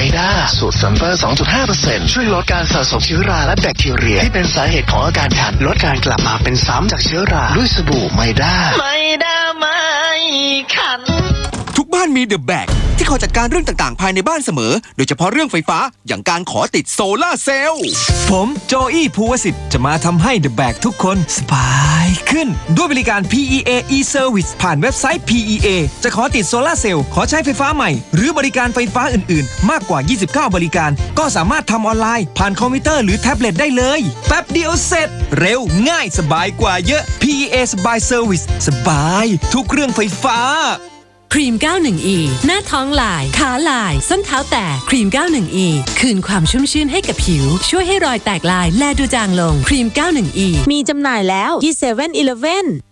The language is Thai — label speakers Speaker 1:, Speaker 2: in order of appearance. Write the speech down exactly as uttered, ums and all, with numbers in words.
Speaker 1: ไมด้าสูตรซัลเฟอร์ สองจุดห้าเปอร์เซ็นต์ ช่วยลดการสะสมเชื้อราและแบคทีเรียที่เป็นสาเหตุของอาการคันลดการกลับมาเป็นซ้ำจากเชื้อราด้วยสบู่ไมด้าไมด้าไม่คัน
Speaker 2: ทุกบ้านมีเดอะแบกที่คอยจัดการเรื่องต่างๆภายในบ้านเสมอโดยเฉพาะเรื่องไฟฟ้าอย่างการขอติดโซล่าเซลล์
Speaker 3: ผมโจอี้ภูวสิทธิ์จะมาทำให้เดอะแบกทุกคนสบายขึ้นด้วยบริการ พี อี เอ e-Service ผ่านเว็บไซต์ พี อี เอ จะขอติดโซล่าเซลล์ขอใช้ไฟฟ้าใหม่หรือบริการไฟฟ้าอื่นๆมากกว่ายี่สิบเก้าบริการก็สามารถทำออนไลน์ผ่านคอมพิวเตอร์หรือแท็บเล็ตได้เลยแป๊บเดียวเสร็จเร็วง่ายสบายกว่าเยอะ พี อี เอ สบายเซอร์วิสสบายทุกเรื่องไฟฟ้า
Speaker 4: ครีม เก้าสิบเอ็ด อี หน้าท้องลายขาลายส้นเท้าแตกครีม เก้าสิบเอ็ด อี คืนความชุ่มชื่นให้กับผิวช่วยให้รอยแตกลายแลดูจางลงครีม เก้าสิบเอ็ด อี
Speaker 5: มีจำหน่ายแล้วที่ เซเว่น อีเลฟเว่น